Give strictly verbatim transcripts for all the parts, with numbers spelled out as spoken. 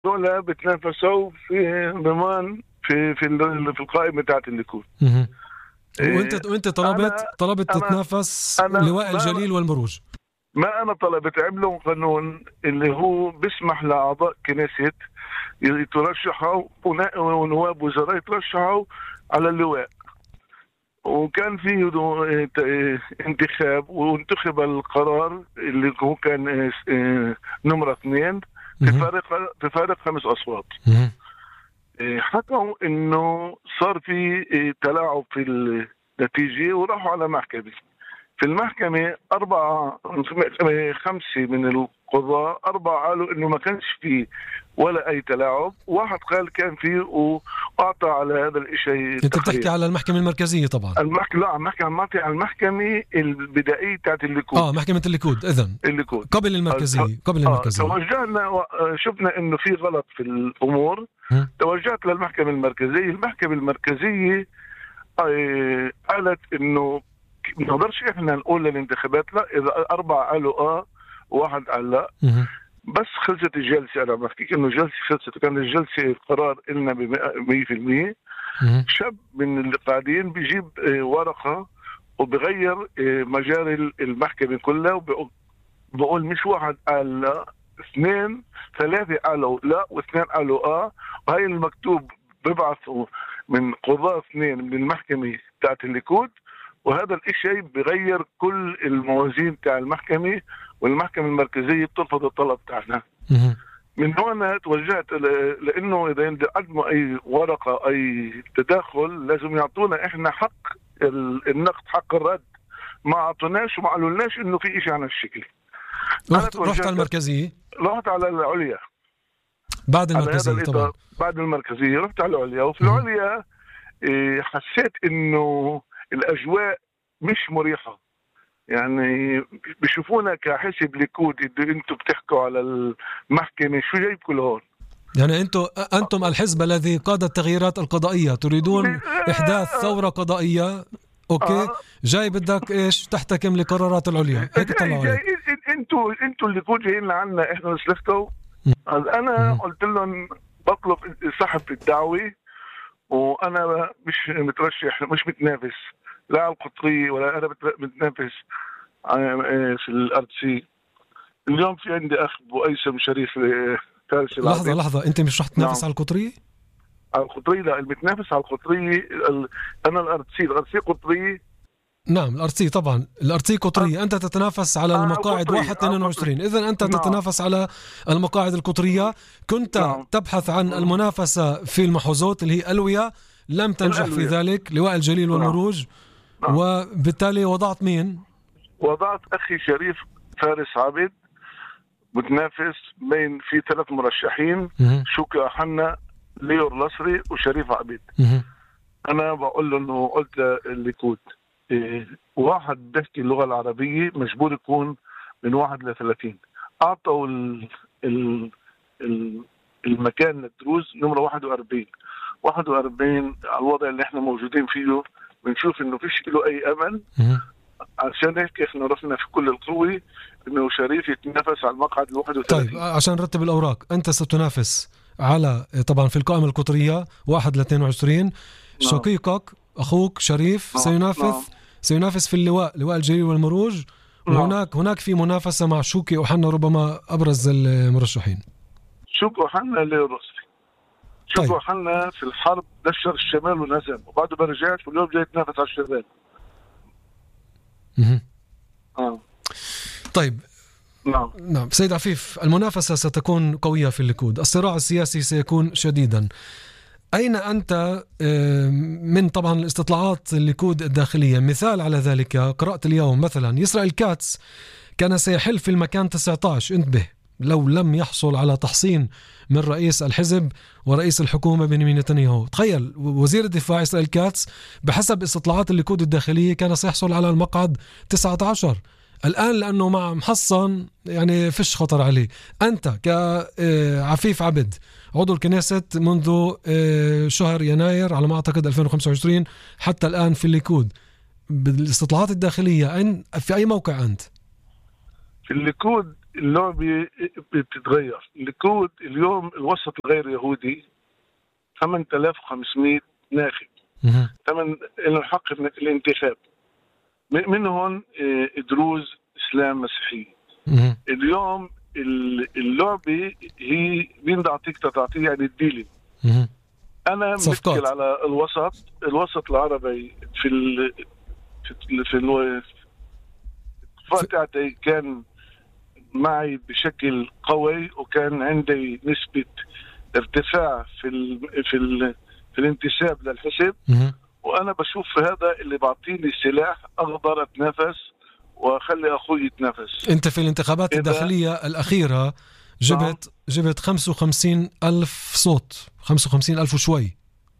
دول بتنافسوا في ضمان في في ال- في القائمة بتاعت الليكود. مهم. إيه، وانت وانت طلبت أنا طلبت أنا تتنافس أنا لواء ما الجليل والمروج. ما أنا طلبت عملوا قانون اللي هو بيسمح لأعضاء كنيست يترشحوا ونا- ونواب وزراء يترشحوا على اللواء، وكان في دو- اه، انتخاب، وانتخب القرار اللي هو كان اه، اه، نمرة اثنين مهم. بفارق بفارق خمس أصوات. مهم. اه، حكوا إنه صار في اه، تلاعب في النتيجة وراحوا على محكمة. في المحكمة أربعة خمسة من القضاة، أربعة قالوا إنه ما كانش فيه ولا أي تلاعب، واحد قال كان فيه وأعطى على هذا الشيء انت بتحكي تقرير. على المحكمة المركزية طبعا. المحكمة لا عم نحكي عن معطي على المحكمة البدائية تاعت الليكود. اه محكمة الليكود اذن الليكود قبل المركزية قبل اه المركزية. توجهنا و- شفنا إنه في غلط في الأمور، مم. توجهت للمحكمة المركزية. المحكمة المركزية آه، قالت إنه ما نقدرش احنا نقول للانتخابات لا، اذا اربعه قالوا اه وواحد قال لا. مهم. بس خلصت الجلسه، انا بحكيك انه الجلسه خلصت، وكان الجلسه قرار إلنا ب مية بالمية. مهم. شاب من اللي قاعدين بيجيب آه، ورقه وبغير آه، مجاري المحكمه كلها، وبقول مش واحد قال لا، اثنين ثلاثه قالوا لا واثنين قالوا اه. وهي المكتوب ببعثوا من قضاة اثنين من المحكمه بتاعت الليكود، وهذا الشيء بغير كل الموازين تاع المحكمة، والمحكمة المركزية بترفض الطلب تاعنا. مهم. من هنا توجهت ل- لأنه إذا قدموا أي ورقة أي تداخل لازم يعطونا إحنا حق ال- النقد، حق الرد. ما أعطوناش وما قالولناش إنه في إشي عن الشكل. رحت رحت على المركزية رحت على العليا بعد على هذا المركزية طبعا. الإطار. بعد المركزية رحت على العليا، وفي مهم. العليا إيه، حسيت إنه الأجواء مش مريحة. يعني بيشوفونا كحزب ليكود، انتوا بتحكوا على المحكمة، شو جايبكم لهون؟ يعني انتم انتم الحزب الذي قاد التغييرات القضائية تريدون احداث ثورة قضائية، اوكي، اه جاي بدك ايش تحتكم لقرارات العليا، هيك جاي طلعوا جاي عليك. انتوا انتوا الليكود جايين لعنا، احنا نسلكتوا. انا مهم. قلت لهم بطلب سحب الدعوة، وانا مش مترشح، مش متنافس لا على القطرية ولا انا بت- متنافس آه، في الار سي. اليوم في عندي اخ ابو ايسم شريف آه، فارس لحظة العبيد. لحظة، انت مش رح تنافس نعم على القطرية؟ على القطرية، لا المتنافس على القطرية ال... انا الارتسي الارتسي قطرية. نعم الارتسي طبعا، الارتسي قطرية، انت تتنافس على آه المقاعد واحد القطرية على اثنين القطرية. وعشرين، اذا انت نعم تتنافس على المقاعد القطرية. كنت نعم تبحث عن المنافسة في المحوزات اللي هي ألوية، لم تنجح في الألوية. ذلك، لواء الجليل نعم والمروج، نعم وبالتالي وضعت مين؟ وضعت اخي شريف فارس عبد متنافس بين في ثلاث مرشحين، مه. شوكا حنا، ليو النصري، وشريف عبيد. مه. انا بقول له انه قلت الليكود إيه، واحد بيحكي اللغه العربيه مجبور يكون من واحد لثلاثين. اعطوا ال ال ال المكان للدروز نمره واحد وأربعين. واحد وأربعين على الوضع اللي احنا موجودين فيه بنشوف انه فيش له اي امل. مه. عشان هيك احنا رحنا في كل القوه انه شريف يتنافس على المقعد ال واحد طيب وثلاثين. عشان نرتب الأوراق، أنت ستنافس على طبعا في القائمة القطرية واحد ل اثنين وعشرين، نعم شقيقك أخوك شريف نعم سينافس نعم سينافس في اللواء، لواء الجليل والمروج، نعم. وهناك هناك في منافسة مع شوكي وحنا، ربما أبرز المرشحين. شوكو حنا ليو النصري. طيب شوفوا حنا في الحرب نشر الشمال ونزل، وبعده ما رجعش، واليوم جاي يتنافس على الشمال. مه. اه طيب نعم نعم سيد عفيف، المنافسة ستكون قوية في الليكود، الصراع السياسي سيكون شديدا. أين أنت آه، من طبعا الاستطلاعات الليكود الداخلية؟ مثال على ذلك، قرأت اليوم مثلا يسرائيل كاتس كان سيحل في المكان تسعة عشر، انتبه، لو لم يحصل على تحصين من رئيس الحزب ورئيس الحكومة بنيامين نتنياهو. تخيل وزير الدفاع إسرائيل كاتس بحسب استطلاعات الليكود الداخلية كان سيحصل على المقعد تسعة عشر. الآن لأنه مع محصن يعني فيش خطر عليه. أنت كعفيف عبد عضو الكنيست منذ شهر يناير على ما أعتقد ألفين وخمسة وعشرين حتى الآن في الليكود، بالاستطلاعات الداخلية أين في أي موقع أنت؟ في الليكود اللعبة بتتغير. الليكود اليوم الوسط الغير يهودي ثمانية آلاف وخمسمائة ناخب، ثمن إنه حق الانتخاب، منهم دروز إسلام مسيحي. اليوم اللعبة هي مين تعطيك تعطيه يعني الديلي. أنا مشكل على الوسط الوسط العربي في ال في في الوقت كان معي بشكل قوي، وكان عندي نسبة ارتفاع في ال في ال في الانتساب للحزب، وأنا بشوف هذا اللي بعطيني السلاح أقدر أتنافس وأخلي أخوي يتنافس. أنت في الانتخابات الداخلية الأخيرة جبت جبت خمسة وخمسين ألف صوت، خمسة وخمسين ألف وشوي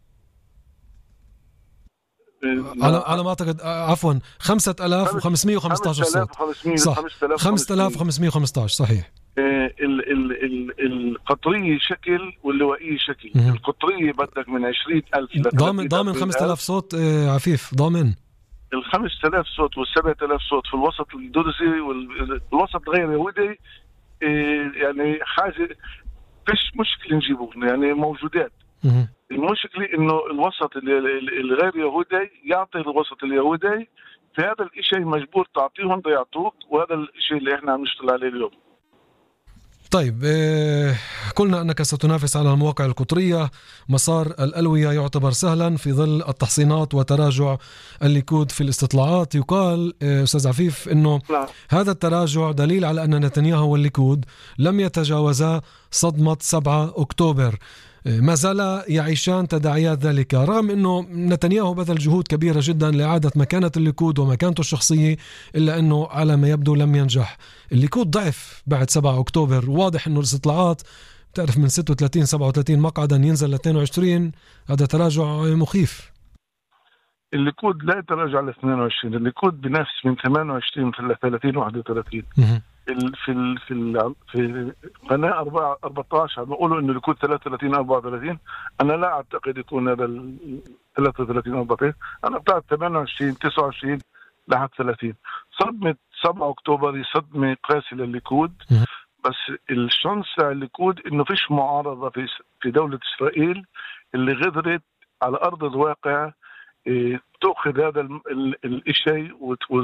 على على ما أعتقد، عفوا خمسة آلاف وخمسمائة وخمسة عشر صوت، صح، خمسة آلاف وخمسمائة وخمسة عشر صحيح. ال ال ال القطرية شكل واللوائية شكل. م- القطرية بدك من عشرين ألف ضامن ضامن خمسة آلاف صوت عفيف، ضامن الخمسة آلاف صوت والسبعة آلاف صوت في الوسط الدرزي والوسط غير يهودي. يعني حاجة فيش مشكلة نجيبهم، يعني موجودات. م- المشكلة إنه الوسط الغير يهودي يعطي الوسط اليهودي، في هذا الشيء مجبور تعطيهم ضيعطوك، وهذا الشيء اللي إحنا عم نشتغل عليه اليوم. طيب، قلنا أنك ستنافس على المواقع القطرية. مسار الألوية يعتبر سهلا في ظل التحصينات وتراجع الليكود في الاستطلاعات. يقال أستاذ عفيف أنه لا. هذا التراجع دليل على أن نتنياهو والليكود لم يتجاوزا صدمة سبعة أكتوبر، ما زال يعيشان تداعيات ذلك، رغم أنه نتنياهو بذل جهود كبيرة جدا لإعادة مكانة الليكود ومكانته الشخصية، إلا أنه على ما يبدو لم ينجح. الليكود ضعف بعد سبعة أكتوبر، واضح أنه الاستطلاعات بتعرف من ستة وثلاثين سبعة وثلاثين مقعدا ينزل ل اثنين وعشرين، هذا تراجع مخيف. الليكود لا يتراجع ل اثنين وعشرين، الليكود بنفس من ثمانية وعشرين في ثلاثين واحد وثلاثين. في ال في ال في قناة أربعة أربعة عشر بيقولوا إنه يكون ثلاثة وثلاثين أربعة وثلاثين. أنا لا أعتقد يكون هذا ال ثلاثة وثلاثين أربعة وثلاثين، أنا بتاع ثمانية وعشرين تسعة وعشرين لحد ثلاثين. صدمة سبعة أكتوبر صدمة قاسية للليكود، بس الشانس على الليكود إنه فيش معارضة في في دولة إسرائيل اللي غدرت على أرض الواقع إيه تأخذ هذا الشيء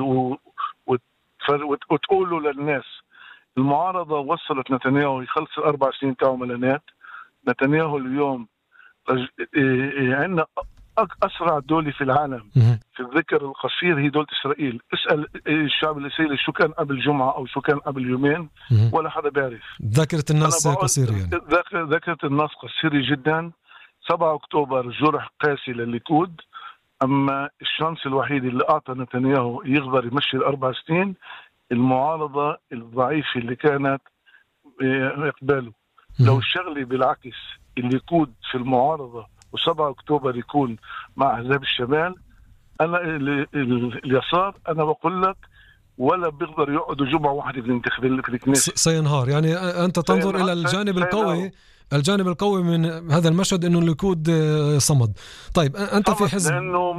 وتقوله للناس. المعارضة وصلت نتنياهو يخلص الأربع سنين تاعه ملانات. نتنياهو اليوم عندنا أسرع دولة في العالم في الذكر القصير هي دولة إسرائيل. اسأل الشعب الإسرائيلي شو كان قبل جمعة أو شو كان قبل يومين، ولا حدا بيعرف. ذاكرة الناس قصيرة، يعني ذاكرة الناس قصيرة جدا. سبعة أكتوبر جرح قاسي للليكود، أما الشانس الوحيد اللي أعطى نتنياهو يقدر يمشي الأربع سنين المعارضة الضعيفة اللي كانت يقبله. لو الشغلي بالعكس الليكود في المعارضة وسبعة أكتوبر يكون مع أحزاب الشمال، أنا اليسار أنا بقول لك ولا بيقدر يقعدوا جمعة واحدة في الانتخابات في الكنيسة، سينهار. يعني أنت تنظر إلى الجانب القوي الجانب القوي من هذا المشهد انه الليكود صمد. طيب انت في حزب لانه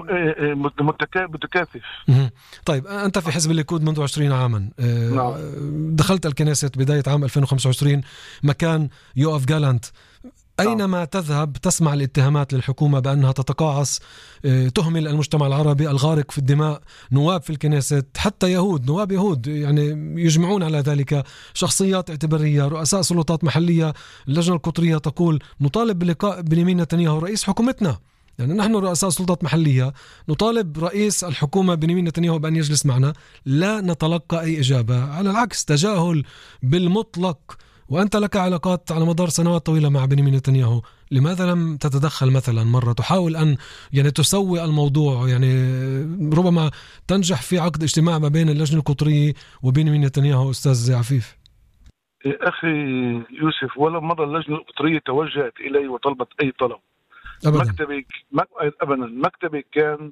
متكاتف. طيب انت في حزب الليكود منذ عشرين عاما. نعم. دخلت الكنيست بداية عام ألفين وخمسة وعشرين مكان يوآف جالانت. أينما تذهب تسمع الاتهامات للحكومة بأنها تتقاعس، تهمل المجتمع العربي الغارق في الدماء. نواب في الكنيست حتى يهود، نواب يهود يعني يجمعون على ذلك شخصيات اعتبارية، رؤساء سلطات محلية. اللجنة القطرية تقول نطالب بلقاء بنيامين نتنياهو رئيس حكومتنا، يعني نحن رؤساء سلطات محلية نطالب رئيس الحكومة بنيامين نتنياهو بأن يجلس معنا، لا نتلقى أي إجابة، على العكس تجاهل بالمطلق. وأنت لك علاقات على مدار سنوات طويلة مع بنيامين نتنياهو، لماذا لم تتدخل مثلا مرة تحاول أن يعني تسوي الموضوع؟ يعني ربما تنجح في عقد اجتماع ما بين اللجنة القطرية وبنيامين نتنياهو. أستاذ عفيف أخي يوسف، ولا مرة اللجنة القطرية توجهت إلي وطلبت أي طلب أبدا. مكتبي أبدا مكتبي كان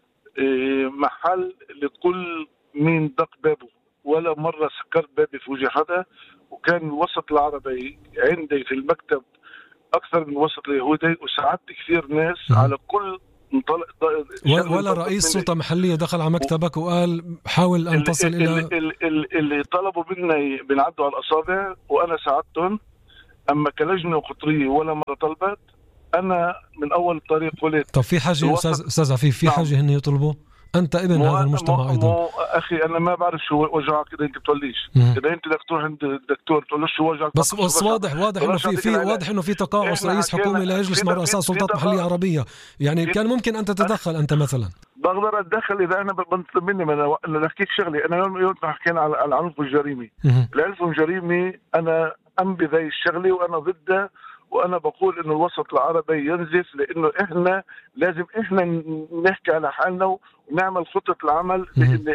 محل لكل مين دق بابه، ولا مرة سكرت بابي في وجه حدا. وكان الوسط العربي عندي في المكتب أكثر من الوسط اليهودي، وساعدت كثير ناس م. على كل ولا رئيس سلطة محلية دخل على مكتبك وقال حاول أن تصل اللي إلى اللي, اللي طلبوا منا بنعدوا على الأصابع وأنا ساعدتهم. أما كلجنة وخطرية ولا مرة طلبت. أنا من أول الطريق قلت طب في حاجة أستاذ أستاذ عفيف في نعم. حاجة هن يطلبوا أنت ابن مو هذا المجتمع مو أيضا. مو أخي أنا ما بعرف شو وجعك إذا أنت بتقوليش. إذا أنت دكتور عند الدكتور تقول له شو وجعك. بس بس واضح واضح إنه في في واضح إنه في تقاعس رئيس حكومي لا يجلس مع رؤساء سلطات محلية عربية. يعني كان ممكن أن تتدخل أنت مثلا. بقدر أتدخل إذا أنا بنطلب مني. أنا أنا أحكيك شغلي. أنا يوم يوم حكينا على العنف الجريمي. العنف الجريمي أنا أنبي ذي الشغلي وأنا ضده. وأنا بقول إنه الوسط العربي ينزف لأنه إحنا لازم إحنا نحكي على حالنا ونعمل خطة العمل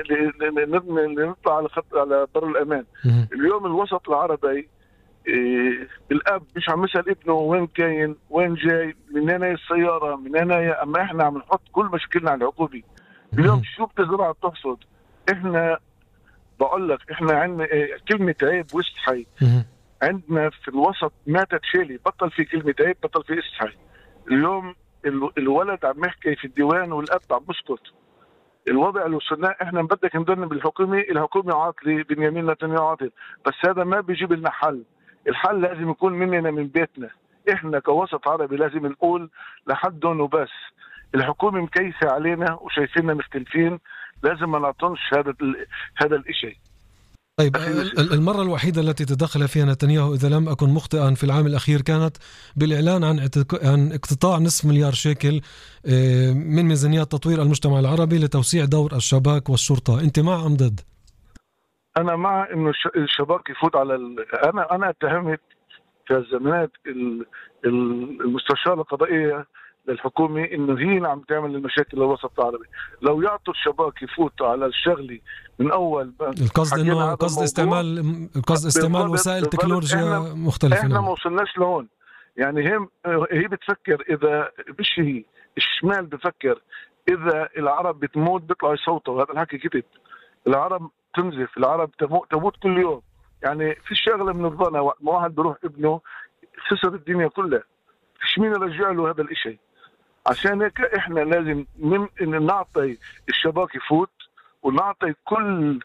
لنطلع على خط على بر الأمان. اليوم الوسط العربي إيه الأب مش عم يسأل ابنه وين كاين وين جاي من هنا السيارة من هنا. أما إحنا عم نحط كل مشكلنا على العقوبة. اليوم شو بتزرع بتحصد. إحنا بقول لك إحنا عندنا إيه كلمة عيب واستحي. عندنا في الوسط ما تتشالي. بطل في كلمة عيب بطل في استحي. اليوم الولد عم يحكي في الديوان والأب عم بسكت. الوضع اللي وصلناه احنا بدك ندرنا بالحكومة. الحكومة عاطلة بنيامين نتنياهو عاطل. بس هذا ما بيجيب لنا حل. الحل لازم يكون مننا من بيتنا. احنا كوسط عربي لازم نقول لحدهم وبس. الحكومة مكيسة علينا وشايفيننا مختلفين. لازم ما نعطنش هذا هذا الاشي. طيب المرة الوحيدة التي تدخل فيها نتنياهو إذا لم أكن مخطئا في العام الأخير كانت بالإعلان عن عن اقتطاع نصف مليار شيكل من ميزانية تطوير المجتمع العربي لتوسيع دور الشباك والشرطة. أنت مع أم ضد؟ أنا مع إنه الشباك يفوت على ال... أنا أنا اتهمت في الزمانات المستشارة القضائية للحكومة إنه هي عم تعمل المشاكل للوسط العربي. لو يعطوا الشباك يفوت على الشغلي من أول. القصد إنه قصد استعمال القصد استعمال وسائل تكنولوجيا مختلفة. إحنا ما وصلناش لهون. يعني هم هي بتفكر إذا مش هي الشمال بفكر إذا العرب بتموت بيطلعوا يصوتوا. هذا الحكي كتب. العرب تنزف. العرب تموت, تموت كل يوم. يعني في شغلة من الظنا وقت ما واحد بروح ابنه خسر الدنيا كلها. فيش مين يرجع له هذا الاشي. عشان هيك احنا لازم إن نعطي الشباك يفوت ونعطي كل.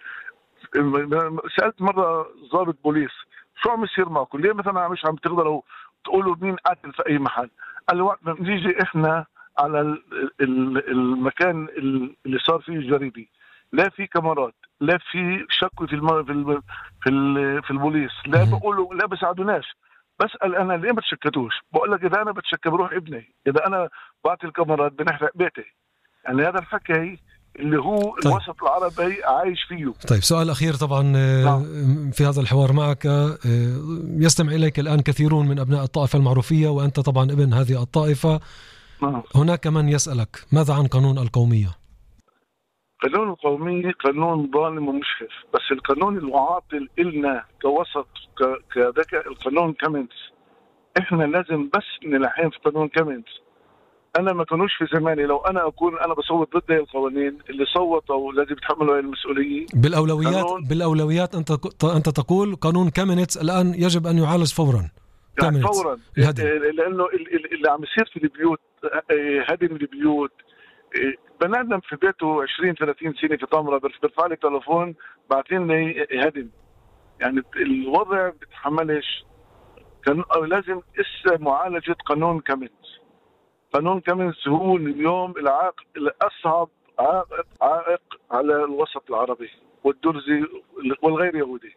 سألت مرة ضابط بوليس شو عم يصير معكم؟ ليه مثلا مش عم تقدروا تقولوا مين قاتل في اي محل؟ قال لي وقت ما نيجي احنا على المكان اللي صار فيه الجريمة لا في كاميرات لا في شك في الم... في الم... في, ال... في البوليس لا بقولوا لا بساعدوناش. بسأل أنا ليه ما تشكتوش؟ بقول لك إذا أنا بتشكى بروح ابني. إذا أنا بعطي الكاميرات بنحرق بيتي. يعني هذا الحكي اللي هو طيب. الوسط العربي عايش فيه. طيب سؤال أخير طبعا نعم. في هذا الحوار معك يستمع إليك الآن كثيرون من أبناء الطائفة المعروفية وأنت طبعا ابن هذه الطائفة. نعم. هناك من يسألك ماذا عن قانون القومية؟ قانون القومية قانون ظالم ومشرف. بس القانون المعاطل إلنا كوسط كذكاء القانون كامنز. إحنا لازم بس نلحين في قانون كامنز. أنا ما كانوش في زماني لو أنا أكون أنا بصوت ضد القوانين اللي صوتوا لازم يتحملوا المسؤولية. بالأولويات بالأولويات أنت أنت تقول قانون كامينيتس الآن يجب أن يعالج فورا. يعني فورا لأنه اللي عم يصير في البيوت هدم البيوت. بني آدم في بيته عشرين ثلاثين سنة في طمرة برفع لي تلفون بعتين لي هدم. يعني الوضع بتحملش. كان لازم إسا معالجة قانون كامنز. قانون كامنز هو اليوم العائق الأصعب عائق عائق على الوسط العربي والدرزي والغير يهودي.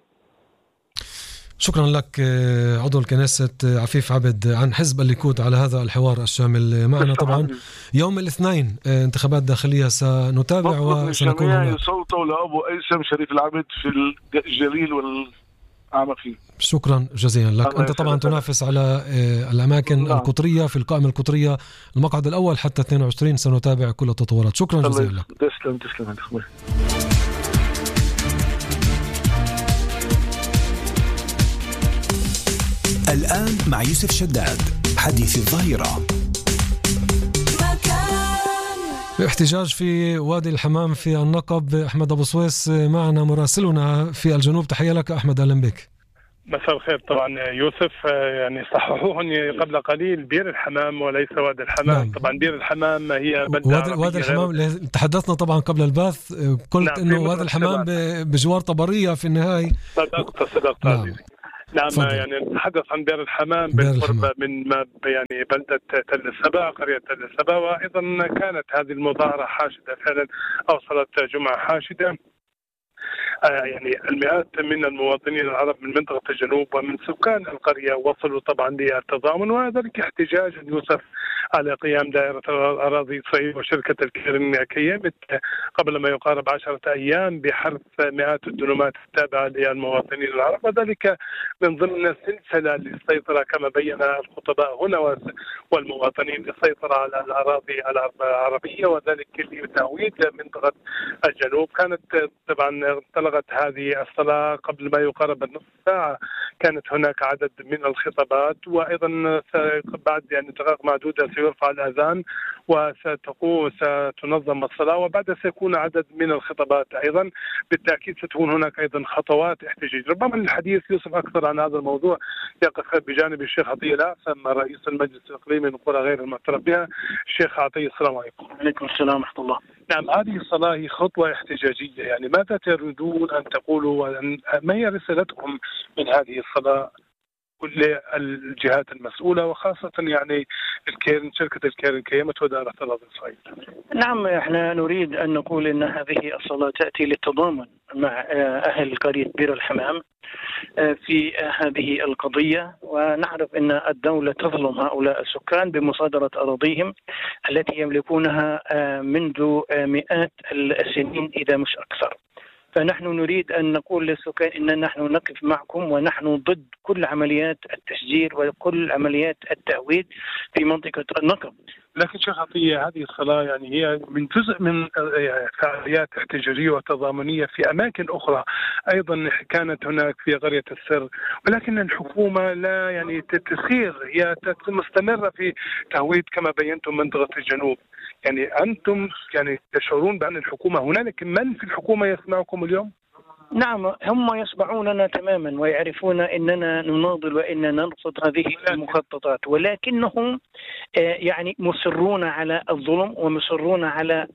شكرا لك عضو الكنيسة عفيف عبد عن حزب الليكود على هذا الحوار الشامل معنا. طبعا يوم الاثنين انتخابات داخلية سنتابع وسنكون هناك. يصوتوا لأبو أيسم شريف العبد في الجليل والعمقي. شكرا جزيلا لك. أنت طبعا تنافس على الأماكن نعم. القطرية في القائمة القطرية المقعد الأول حتى اثنين وعشرين. سنتابع كل التطورات. شكرا جزيلا لك. تسلم تسلم أخوي. الآن مع يوسف شداد حديث الظهيرة. احتجاج في وادي الحمام في النقب. أحمد أبو سويس معنا مراسلنا في الجنوب. تحية لك أحمد. أهلا بك. مساء الخير. طبعا يوسف، يعني صححوني قبل قليل بير الحمام وليس وادي الحمام. نعم. طبعا بير الحمام هي بلدة وادي الحمام تحدثنا طبعا قبل البث، قلت نعم. انه وادي الحمام بجوار طبرية في النهاية. صدقت صدقت نعم. نعم فضل. يعني نتحدث عن بير الحمام بالقرب من ما يعني بلدة تل السبا، قرية تل السبا. وأيضا كانت هذه المظاهرة حاشدة فعلا، أوصلت جمعة حاشدة. آه يعني المئات من المواطنين العرب من منطقة الجنوب ومن سكان القرية وصلوا طبعا للتضامن، وذلك احتجاج يوسف على قيام دائرة الأراضي إسرائيل وشركة الكيرن كيمت قبل ما يقارب عشرة أيام بحرث مئات الدنومات التابعة للمواطنين العرب، وذلك من ضمن سلسلة للسيطرة كما بين الخطباء هنا والمواطنين للسيطرة على الأراضي العربية، وذلك لتهويد منطقة الجنوب. كانت طبعا انطلقت هذه الصلاة قبل ما يقارب النصف ساعة، كانت هناك عدد من الخطابات، وأيضا بعد يعني دقائق معدودة سيرفع الأذان وستقوم ستنظم الصلاة، وبعد سيكون عدد من الخطابات أيضا. بالتأكيد ستكون هناك أيضا خطوات احتجاج. ربما الحديث يوسف أكثر عن هذا الموضوع يقف بجانب الشيخ عطية الأعسم رئيس المجلس الإقليمي من قرى غير المعترف بها. الشيخ عطية، السلام عليكم. وعليكم السلام ورحمة الله. نعم، هذه الصلاة هي خطوة احتجاجية، يعني ماذا تريدون أن تقولوا؟ ما هي رسالتكم من هذه الصلاة كل الجهات المسؤولة، وخاصة يعني الكيرن، شركة الكيرن كيمت ودائرة الأراضي إسرائيل؟ نعم، احنا نريد أن نقول أن هذه الصلاة تأتي للتضامن مع أهل قرية بير الحمام في هذه القضية، ونعرف أن الدولة تظلم هؤلاء السكان بمصادرة أراضيهم التي يملكونها منذ مئات السنين إذا مش أكثر. فنحن نريد أن نقول للسكان إن نحن نقف معكم، ونحن ضد كل عمليات التشجير وكل عمليات التهويد في منطقة النقب. لكن شيخ عطية، هذه الصلاة يعني هي من جزء من فعاليات احتجاجية وتضامنية في أماكن أخرى أيضا كانت هناك في قرية السر، ولكن الحكومة لا يعني تسير، هي مستمرة في تهويد كما بينتم منطقة الجنوب. يعني أنتم يعني تشعرون بأن الحكومة هنالك من في الحكومة يسمعكم اليوم؟ نعم، هم يسمعوننا تماما ويعرفون أننا نناضل وأننا نرفض هذه المخططات، ولكنهم يعني مصرون على الظلم ومصرون على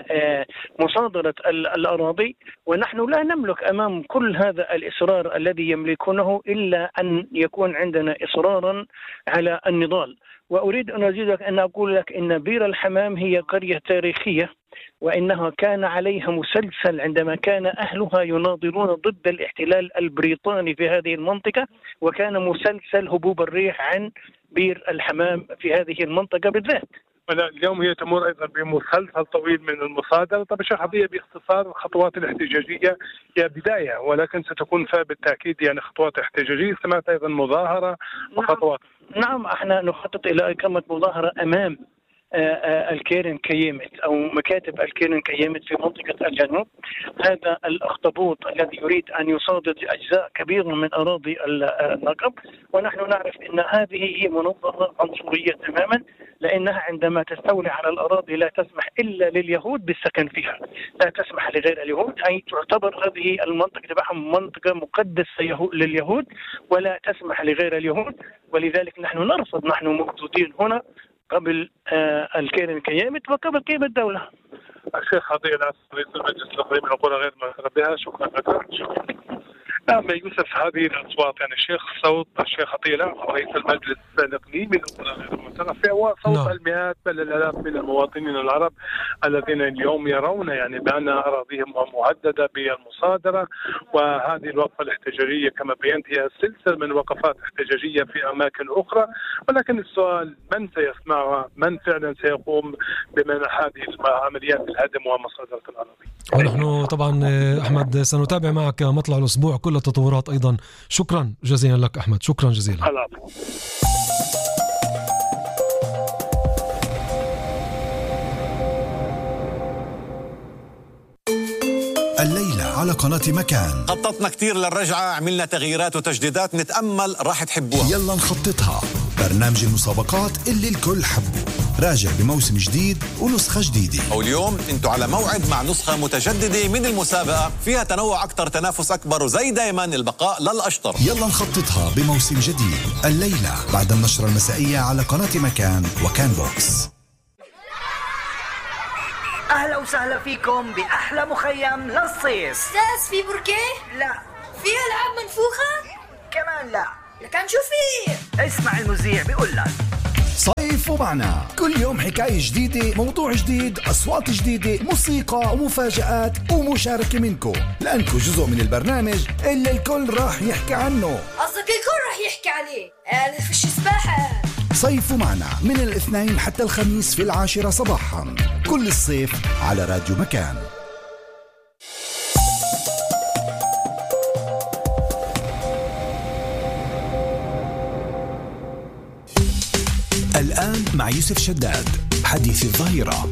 مصادرة الأراضي، ونحن لا نملك أمام كل هذا الإصرار الذي يملكونه إلا أن يكون عندنا إصرارا على النضال. وأريد أن أزيدك أن أقول لك أن بير الحمام هي قرية تاريخية، وإنها كان عليها مسلسل عندما كان أهلها يناضلون ضد الاحتلال البريطاني في هذه المنطقة، وكان مسلسل هبوب الريح عن بير الحمام في هذه المنطقة بالذات. اليوم هي تمر أيضا بمسلسل طويل من المصادرة. طب الشيخ عطية، باختصار الخطوات الاحتجاجية هي بداية، ولكن ستكون فيها بالتأكيد يعني خطوات احتجاجية. سمعت أيضا مظاهرة وخطوات. نعم، احنا نخطط إلى إقامة مظاهرة أمام الكيرن كيمت أو مكاتب الكيرن كيمت في منطقة الجنوب. هذا الأخطبوط الذي يريد أن يصادر أجزاء كبيرة من أراضي النقب، ونحن نعرف أن هذه هي منظمة عنصرية تماما، لأنها عندما تستولي على الأراضي لا تسمح إلا لليهود بالسكن فيها، لا تسمح لغير اليهود، أي تعتبر هذه المنطقة تبعهم منطقة مقدسة لليهود ولا تسمح لغير اليهود. ولذلك نحن نرفض، نحن موجودين هنا قبل آه الكيرن كيمت وقبل قيم الدولة. الشيخ عطية الأعسم رئيس المجلس الإقليمي من القرى غير المعترف بها، شكرا لك. نعم يوسف، هذه الأصوات يعني الشيخ صوت الشيخ عطية الأعسم رئيس المجلس الإقليمي من القرى غير المعترف بها، وصوت المئات بل الآلاف من المواطنين العرب الذين اليوم يرون يعني بأن أراضيهم مهددة بالمصادرة. وهذه الوقفة الاحتجاجية كما بينت هي سلسلة من وقفات احتجاجية في أماكن أخرى، ولكن السؤال من سيسمعها؟ من فعلا سيقوم بمنع هذه العمليات الهدم ومصادرة الأراضي؟ ونحن طبعا أحمد سنتابع معك مطلع الأسبوع كل التطورات أيضا. شكرا جزيلا لك أحمد، شكرا جزيلا. الليلة على قناة مكان خططنا كتير للرجعة، عملنا تغييرات وتجديدات، نتأمل راح تحبوها. يلا نخططها برنامج المسابقات اللي الكل حبه راجع بموسم جديد ونسخة جديدة. واليوم انتوا على موعد مع نسخة متجددة من المسابقة فيها تنوع أكتر، تنافس أكبر، وزي دايما البقاء للأشطر. يلا نخططها بموسم جديد الليلة بعد النشرة المسائية على قناة مكان وكان بوكس. أهلا وسهلا فيكم بأحلى مخيم للصيف. أستاذ في بركيه؟ لا. في ألعاب منفوخة؟ كمان لا. لكن شو في؟ اسمع المذيع بيقول لك صيف ومعنا كل يوم حكاية جديدة، موضوع جديد، أصوات جديدة، موسيقى ومفاجآت ومشاركة منكم، لأنكم جزء من البرنامج اللي الكل راح يحكي عنه. قصدك الكل راح يحكي عليه؟ آه فيش سباحة. صيف ومعنا من الاثنين حتى الخميس في العاشرة صباحا كل الصيف على راديو مكان. الآن مع يوسف شداد حديث الظهيرة.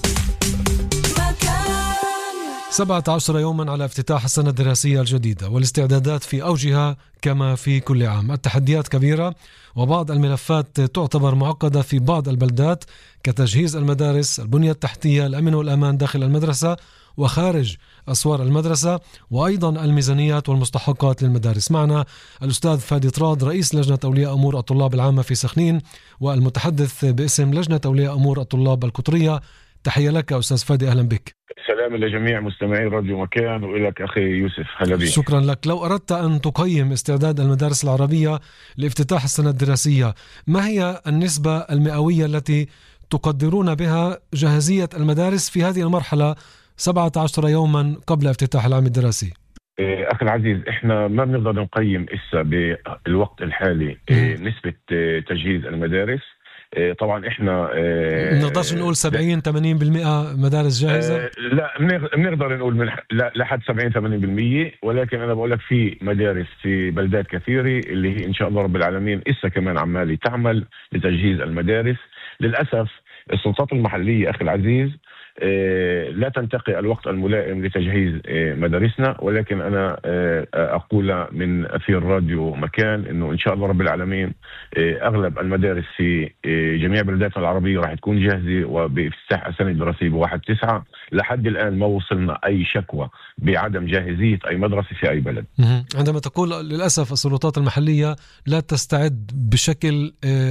سبعة عشر يوما على افتتاح السنة الدراسية الجديدة والاستعدادات في أوجها كما في كل عام. التحديات كبيرة وبعض الملفات تعتبر معقدة في بعض البلدات كتجهيز المدارس، البنية التحتية، الأمن والأمان داخل المدرسة وخارج أسوار المدرسة، وأيضا الميزانيات والمستحقات للمدارس. معنا الأستاذ فادي طراد رئيس لجنة أولياء أمور الطلاب العامة في سخنين والمتحدث باسم لجنة أولياء أمور الطلاب القطرية. تحية لك أستاذ فادي، أهلا بك. سلام لجميع مستمعي راديو مكان وإلك أخي يوسف، هلا بك. شكرا لك. لو أردت أن تقيم استعداد المدارس العربية لافتتاح السنة الدراسية، ما هي النسبة المئوية التي تقدرون بها جاهزية المدارس في هذه المرحلة سبعة عشر يوما قبل افتتاح العام الدراسي؟ أخي العزيز، إحنا ما بنقدر نقيم إسا بالوقت الحالي نسبة تجهيز المدارس. طبعا احنا ما نقدرش نقول سبعين ثمانين بالمئة مدارس جاهزة. لا بنقدر نقول من لحد سبعين ثمانين بالمئة، ولكن انا بقول لك في مدارس في بلدات كثيره اللي هي ان شاء الله رب العالمين اسا كمان عمالي تعمل لتجهيز المدارس. للاسف السلطات المحليه اخي العزيز لا تنتقي الوقت الملائم لتجهيز مدارسنا، ولكن أنا أقول من أثير راديو مكان أنه إن شاء الله رب العالمين أغلب المدارس في جميع بلداتنا العربية راح تكون جاهزة وبافتتاح السنة الدراسية بواحد تسعة. لحد الآن ما وصلنا أي شكوى بعدم جاهزية أي مدرسة في أي بلد. عندما تقول للأسف السلطات المحلية لا تستعد بشكل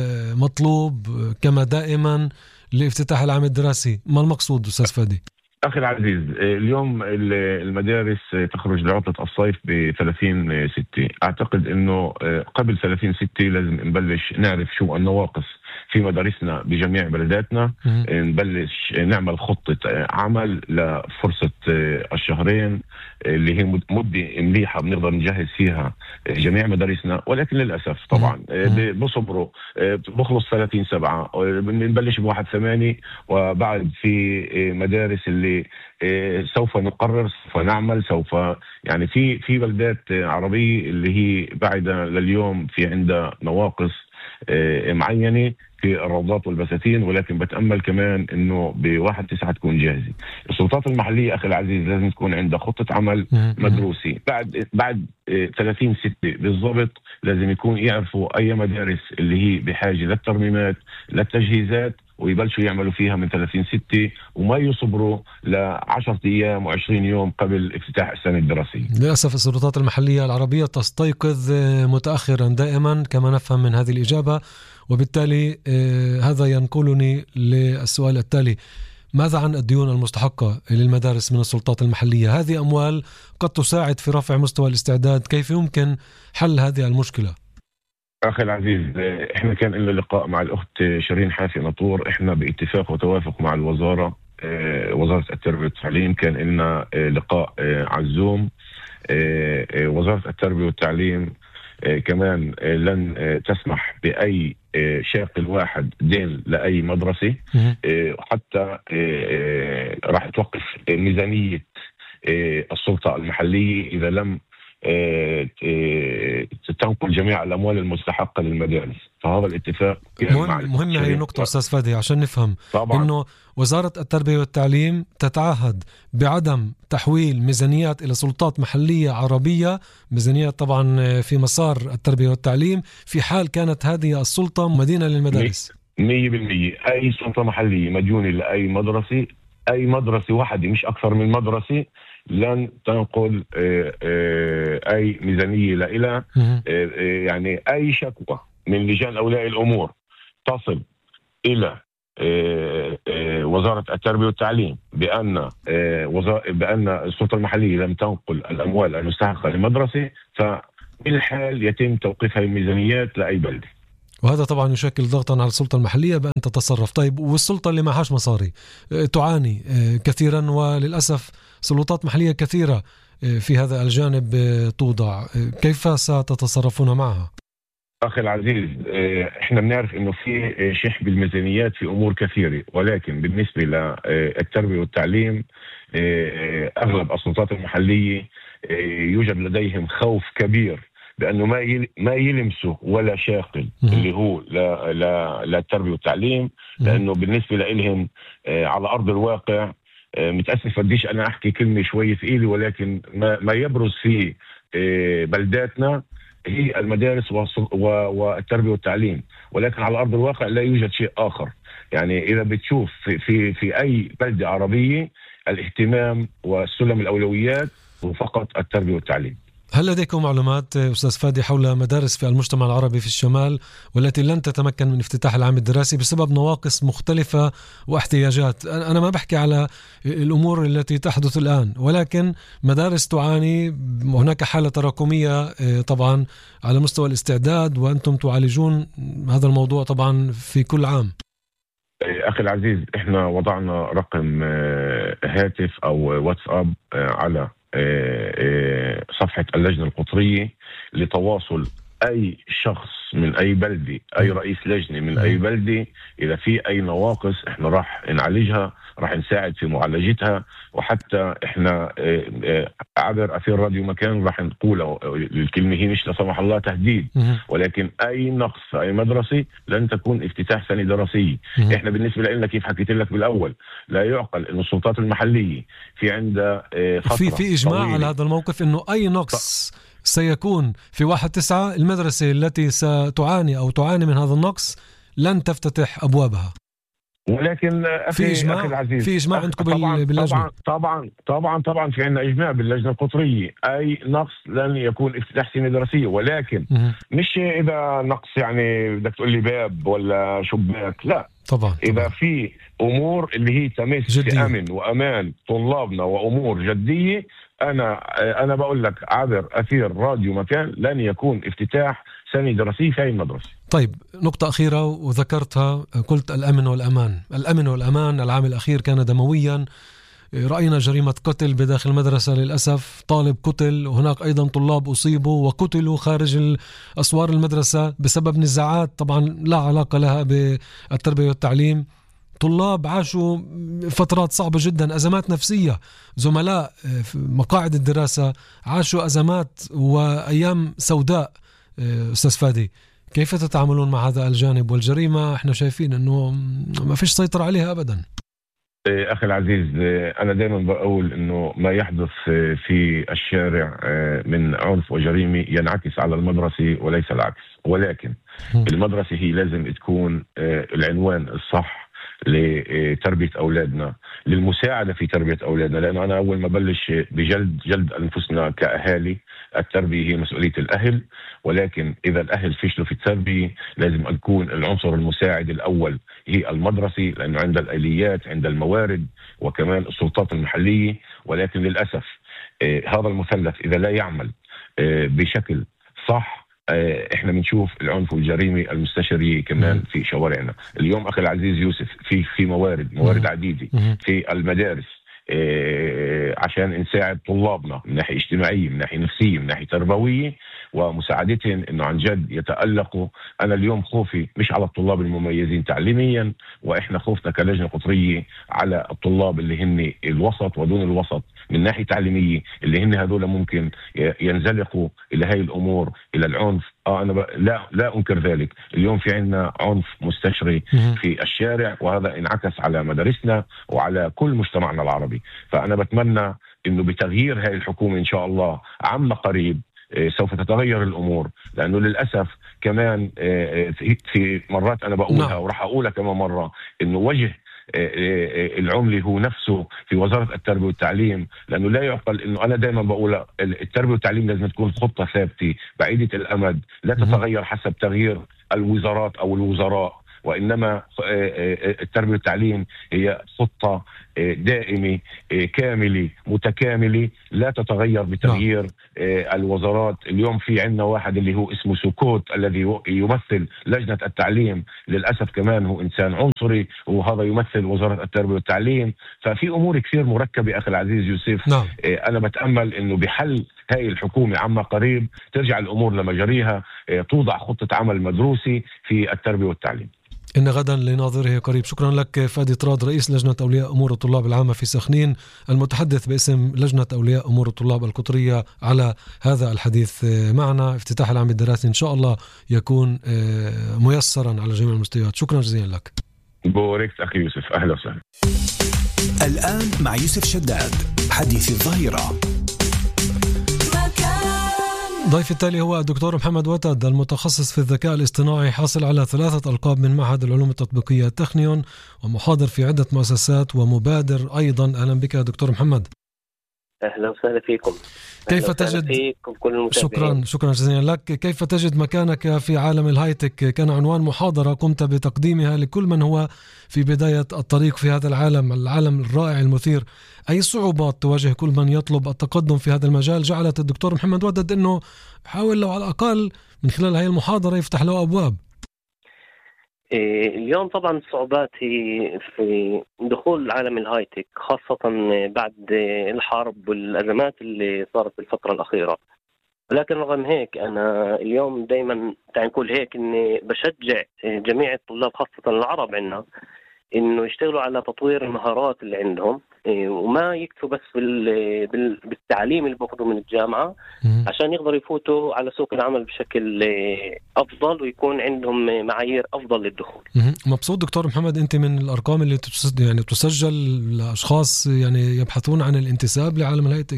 مطلوب كما دائما لافتتاح العام الدراسي، ما المقصود أستاذ فادي؟ أخي العزيز، اليوم المدارس تخرج لعطلة الصيف ب ثلاثين ستة. أعتقد أنه قبل ثلاثين ستة لازم نبلش نعرف شو النواقص في مدارسنا بجميع بلداتنا، نبلش نعمل خطة عمل لفرصة الشهرين اللي هي مدة مليحة بنقدر نجهز فيها جميع مدارسنا. ولكن للأسف طبعا بصبروا بخلص ثلاثين سبعة بنبلش بواحد ثمانية، وبعد في مدارس اللي سوف نقرر سوف نعمل سوف يعني في في بلدات عربية اللي هي بعدة لليوم في عندها نواقص معينة في الروضات والبساتين، ولكن بتأمل كمان انه بواحد تسعة تكون جاهزة. السلطات المحلية اخي العزيز لازم تكون عندها خطة عمل مدروسة. بعد بعد ثلاثين ستة بالضبط لازم يكون يعرفوا اي مدارس اللي هي بحاجة للترميمات للتجهيزات ويبلشوا يعملوا فيها من ثلاثين ستة، وما يصبروا لعشرة أيام وعشرين يوم قبل افتتاح السنة الدراسية. للأسف السلطات المحلية العربية تستيقظ متأخرا دائما كما نفهم من هذه الإجابة، وبالتالي هذا ينقلني للسؤال التالي: ماذا عن الديون المستحقة للمدارس من السلطات المحلية؟ هذه أموال قد تساعد في رفع مستوى الاستعداد، كيف يمكن حل هذه المشكلة؟ أخي العزيز، إحنا كان لنا لقاء مع الأخت شيرين حافي نطور، إحنا باتفاق وتوافق مع الوزارة وزارة التربية والتعليم كان لنا لقاء على الزوم. وزارة التربية والتعليم كمان لن تسمح بأي شاقل واحد دين لأي مدرسة، حتى راح توقف ميزانية السلطة المحلية إذا لم تنقل جميع الأموال المستحقة للمدارس. فهذا الاتفاق مهم. مهمة هي نقطة أستاذ فادي عشان نفهم طبعا. إنه وزارة التربية والتعليم تتعهد بعدم تحويل ميزانيات إلى سلطات محلية عربية، ميزانيات طبعا في مسار التربية والتعليم، في حال كانت هذه السلطة مدينة للمدارس. مية بالمية أي سلطة محلية مديونة لأي مدرسة، أي مدرسة واحدة مش أكثر من مدرسة، لن تنقل أي ميزانية لإلها. يعني أي شكوى من لجان أولياء الأمور تصل إلى وزارة التربية والتعليم بأن بأن السلطة المحلية لم تنقل الأموال المستحقة للمدرسة، فبالحال يتم توقيفها الميزانيات لأي بلدة، وهذا طبعا يشكل ضغطا على السلطة المحلية بأن تتصرف. طيب والسلطة اللي معهاش مصاري تعاني كثيرا، وللأسف سلطات محلية كثيرة في هذا الجانب توضع، كيف ستتصرفون معها؟ أخي العزيز، إحنا بنعرف إنه في شح بالميزانيات في أمور كثيرة، ولكن بالنسبة للتربية والتعليم أغلب السلطات المحلية يوجد لديهم خوف كبير بأنه ما ما يلمسوا ولا شاغل اللي هو للتربية والتعليم، لأنه بالنسبة لهم على أرض الواقع، متأسف بديش أنا أحكي كلمة شوية ثقيلة، ولكن ما ما يبرز في بلداتنا هي المدارس والتربية والتعليم، ولكن على أرض الواقع لا يوجد شيء آخر. يعني إذا بتشوف في في, في أي بلدة عربية الاهتمام وسلم الأولويات هو فقط التربية والتعليم. هل لديكم معلومات أستاذ فادي حول مدارس في المجتمع العربي في الشمال والتي لن تتمكن من افتتاح العام الدراسي بسبب نواقص مختلفة واحتياجات؟ أنا ما بحكي على الأمور التي تحدث الآن، ولكن مدارس تعاني، هناك حالة تراكمية طبعا على مستوى الاستعداد، وأنتم تعالجون هذا الموضوع طبعا في كل عام. أخي العزيز، إحنا وضعنا رقم هاتف أو واتساب على صفحة اللجنة القطرية لتواصل أي شخص من أي بلدة، أي رئيس لجنة من أي بلدة، إذا في أي نواقص إحنا راح نعالجها، راح نساعد في معالجتها. وحتى إحنا عبر أثير راديو مكان راح نقول الكلمة هي مش لا سمح الله تهديد، ولكن أي نقص في أي مدرسة لن تكون افتتاح سنة دراسية. إحنا بالنسبة لنا كيف حكيت لك بالأول، لا يعقل إنه السلطات المحلية في عندها فترة في في إجماع طويلة على هذا الموقف إنه أي نقص ف... سيكون في واحد تسعة، المدرسة التي ستعاني أو تعاني من هذا النقص لن تفتتح أبوابها. ولكن في إجماع أخي العزيز، في إجماع عندكم طبعاً باللجنة؟ طبعا طبعا طبعا طبعا في عندنا إجماع باللجنة القطرية، أي نقص لن يكون افتتاح سنة دراسية. ولكن م- مش إذا نقص يعني بدك تقول لي باب ولا شباك، لا طبعا إذا طبعا. في أمور اللي هي تمس في أمن وأمان طلابنا وأمور جدية، أنا أنا بقول لك عبر أثير راديو مكان لن يكون افتتاح سنة دراسية في أي مدرسة. طيب نقطة أخيرة وذكرتها، قلت الأمن والأمان. الأمن والأمان العام الأخير كان دمويا، رأينا جريمة قتل بداخل المدرسة للأسف، طالب قتل، وهناك أيضا طلاب أصيبوا وقتلوا خارج أسوار المدرسة بسبب نزاعات طبعا لا علاقة لها بالتربية والتعليم. طلاب عاشوا فترات صعبة جدا، أزمات نفسية، زملاء في مقاعد الدراسة عاشوا أزمات وأيام سوداء. أستاذ فادي، كيف تتعاملون مع هذا الجانب والجريمة؟ احنا شايفين أنه ما فيش سيطرة عليها أبدا. أخي العزيز، أنا دائما بقول أنه ما يحدث في الشارع من عنف وجريمة ينعكس على المدرسة وليس العكس، ولكن المدرسة هي لازم تكون العنوان الصح لتربية أولادنا، للمساعدة في تربية أولادنا. لأن أنا أول ما بلش بجلد جلد أنفسنا كأهالي، التربية هي مسؤولية الأهل، ولكن إذا الأهل فشلوا في التربية لازم أكون العنصر المساعد الأول هي المدرسة، لأنه عند الآليات، عند الموارد، وكمان السلطات المحلية. ولكن للأسف آه هذا المثلث إذا لا يعمل آه بشكل صح، احنا بنشوف العنف والجريمه المستشريه كمان مم. في شوارعنا اليوم. اخي العزيز يوسف، في في موارد موارد مم. عديده في المدارس، عشان نساعد طلابنا من ناحية اجتماعية، من ناحية نفسية، من ناحية تربوية، ومساعدتهم انه عن جد يتألقوا. انا اليوم خوفي مش على الطلاب المميزين تعليميا، واحنا خوفنا كلجنة قطرية على الطلاب اللي هن الوسط ودون الوسط من ناحية تعليمية، اللي هن هذول ممكن ينزلقوا الى هاي الامور، الى العنف. اه انا ب... لا لا انكر ذلك. اليوم في عندنا عنف مستشري في الشارع، وهذا انعكس على مدارسنا وعلى كل مجتمعنا العربي. فانا بتمنى انه بتغيير هاي الحكومة ان شاء الله عما قريب سوف تتغير الامور، لانه للاسف كمان في مرات انا بقولها وراح اقولها كمان مره، انه وجه العملي هو نفسه في وزارة التربية والتعليم. لأنه لا يعقل إنه أنا دائما بقول التربية والتعليم لازم تكون خطة ثابتة بعيدة الأمد، لا تتغير حسب تغيير الوزارات أو الوزراء، وإنما التربية والتعليم هي خطة دائمة كاملة متكاملة لا تتغير بتغيير الوزارات. اليوم في عندنا واحد اللي هو اسمه سكوت الذي يمثل لجنة التعليم، للأسف كمان هو إنسان عنصري، وهذا يمثل وزارة التربية والتعليم. ففي أمور كثير مركبة أخي العزيز يوسف. نعم. أنا بتأمل إنه بحل هاي الحكومة عما قريب ترجع الأمور لمجاريها، توضع خطة عمل مدروسة في التربية والتعليم. إن غدا لناظره قريب. شكرا لك فادي طراد، رئيس لجنة أولياء أمور الطلاب العامة في سخنين، المتحدث باسم لجنة أولياء أمور الطلاب القطرية، على هذا الحديث معنا. افتتاح العام الدراسي إن شاء الله يكون ميسرا على جميع المستويات. شكرا جزيلا لك. بوريك أخي يوسف، أهلا وسهلا. الآن مع يوسف شداد، حديث الظهيرة. ضيف التالي هو الدكتور محمد وتد، المتخصص في الذكاء الاصطناعي، حاصل على ثلاثة ألقاب من معهد العلوم التطبيقية تخنيون، ومحاضر في عدة مؤسسات ومبادر أيضا. أهلا بك دكتور محمد. أهلا وسهلا فيكم. كيف تجد فيكم كل شكرا شكرا جزيلا لك. كيف تجد مكانك في عالم الهايتك؟ كان عنوان محاضرة قمت بتقديمها لكل من هو في بداية الطريق في هذا العالم العالم الرائع المثير. أي صعوبات تواجه كل من يطلب التقدم في هذا المجال جعلت الدكتور محمد وتد أنه حاول لو على الأقل من خلال هذه المحاضرة يفتح له أبواب؟ اليوم طبعا الصعوبات هي في دخول عالم الهايتك، خاصة بعد الحرب والأزمات اللي صارت بالفترة الأخيرة. ولكن رغم هيك أنا اليوم دايما تعال نقول هيك إني بشجع جميع الطلاب خاصة العرب عنا إنه يشتغلوا على تطوير المهارات اللي عندهم، وما يكتفوا بس بالتعليم اللي بأخذوا من الجامعة عشان يقدروا يفوتوا على سوق العمل بشكل أفضل ويكون عندهم معايير أفضل للدخول. مبسوط دكتور محمد أنت من الأرقام اللي يعني تسجل لأشخاص يعني يبحثون عن الانتساب لعالم الهايتك؟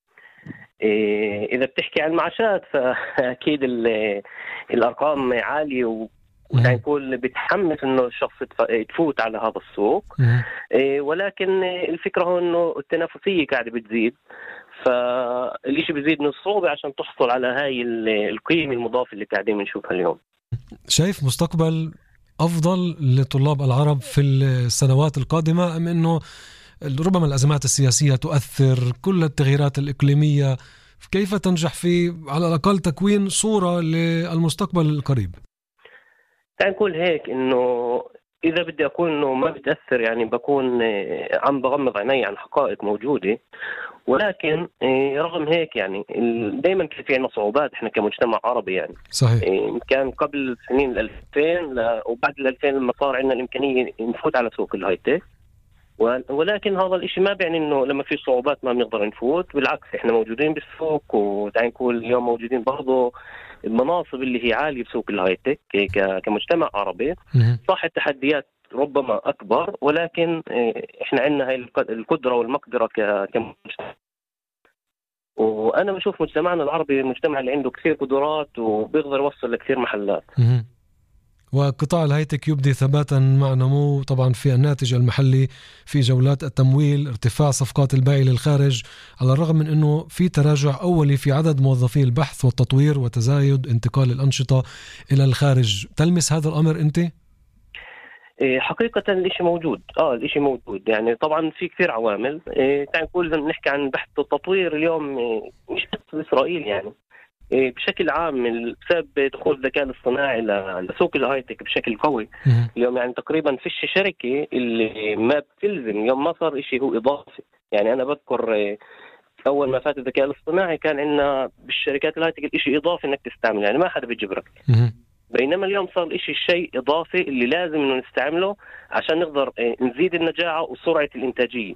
إذا بتحكي عن معاشات فأكيد الأرقام عالية و يعني نقول بتحمس انه الشخص تفوت على هذا السوق. إيه ولكن الفكره هو انه التنافسيه قاعده بتزيد، فالشيء بيزيد من الصعوبه عشان تحصل على هاي القيمه المضافه اللي قاعدين بنشوفها اليوم. شايف مستقبل افضل لطلاب العرب في السنوات القادمه، ام انه ربما الازمات السياسيه تؤثر، كل التغييرات الاقليميه، كيف تنجح في على الاقل تكوين صوره للمستقبل القريب؟ تعال نقول هيك انه اذا بدي اكون انه ما بتاثر يعني بكون عم بغمض عيني عن حقائق موجوده، ولكن رغم هيك يعني دائما كان في عندنا صعوبات احنا كمجتمع عربي يعني. صحيح. كان قبل سنين الألفين وبعد الألفين لما صار عندنا الامكانيه نفوت على سوق الهايتك، ولكن هذا الاشي ما بيعني انه لما في صعوبات ما بنقدر نفوت، بالعكس احنا موجودين بالسوق، وتعال نقول اليوم موجودين برضه المناصب اللي هي عالية بسوق الهايتك كمجتمع عربي. صح التحديات ربما أكبر، ولكن إحنا عندنا هاي القدرة والمقدرة كمجتمع. وأنا بشوف مجتمعنا العربي مجتمع اللي عنده كثير قدرات وبيقدر يوصل لكثير محلات. وقطاع الهايتك يبدي ثباتا مع نمو طبعا في الناتج المحلي، في جولات التمويل، ارتفاع صفقات البيع للخارج، على الرغم من أنه في تراجع أولي في عدد موظفي البحث والتطوير وتزايد انتقال الأنشطة إلى الخارج. تلمس هذا الأمر أنت؟ حقيقة الاشي موجود اه الاشي موجود يعني طبعا في كثير عوامل. إيه تعال نقول لما نحكي عن بحث التطوير اليوم إيه مش بس إسرائيل يعني إيه بشكل عام بسبب دخول الذكاء الاصطناعي لسوق الهايتك بشكل قوي. اليوم يعني تقريبا فيش شركة اللي ما بتلزم، اليوم ما صار اشي هو إضافي، يعني أنا بذكر أول ما فات الذكاء الاصطناعي كان عندنا بالشركات الهاي تك الإشي إضافي إنك تستعمل، يعني ما حدا بيجبرك. بينما اليوم صار الإشي شيء إضافي اللي لازم إنه نستعمله عشان نقدر نزيد النجاعة وسرعة الإنتاجية.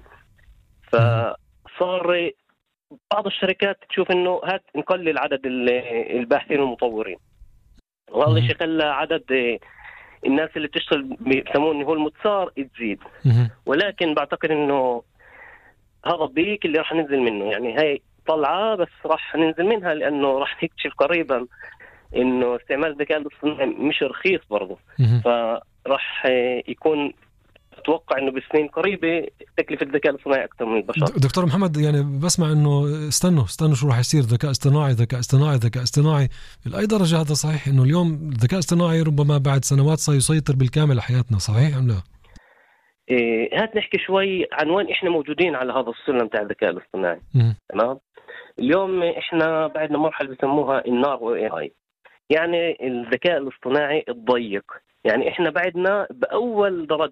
فصار بعض الشركات تشوف إنه هات نقلل عدد الباحثين والمطورين، والله الشيء خلى عدد الناس اللي بتشتغل بيسمونه هو المتسار تزيد. ولكن بعتقد إنه هذا الضيق اللي راح ننزل منه، يعني هاي طلعة بس راح ننزل منها، لأنه راح نكتشف قريبا إنه استعمال الذكاء الاصطناعي مش رخيص برضه. فراح يكون أتوقع إنه بسنين قريبة تكلفة الذكاء الاصطناعي أكثر من البشر. دكتور محمد، يعني بسمع إنه استنوا استنوا شو راح يصير، ذكاء اصطناعي ذكاء اصطناعي ذكاء اصطناعي. لأي درجة هذا صحيح إنه اليوم الذكاء الاصطناعي ربما بعد سنوات سيسيطر بالكامل على حياتنا، صحيح أم لا؟ إيه، هات نحكي شوي عن وين إحنا موجودين على هذا السلم تاع الذكاء الاصطناعي. تمام. اليوم إحنا بعدنا مرحلة بيسموها النار إيه آي، يعني الذكاء الاصطناعي الضيق. يعني إحنا بعدنا بأول درجات